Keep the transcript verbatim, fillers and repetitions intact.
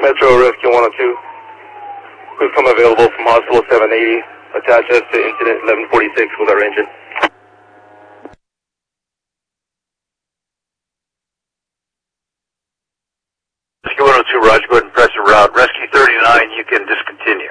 Metro Rescue one oh two. Who's come available from Hospital seven eighty. Attach us to incident eleven forty-six with our engine. Rescue one oh two, Roger, go ahead and press a route. Rescue thirty-nine, you can discontinue.